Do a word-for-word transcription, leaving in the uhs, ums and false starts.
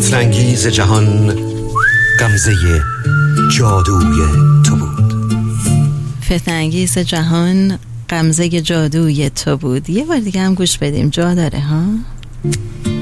فتنه‌انگیز جهان غمزه جادوی تو بود. فتنه‌انگیز جهان غمزه جادوی تو بود. یه بار دیگه هم گوش بدیم، جا داره ها.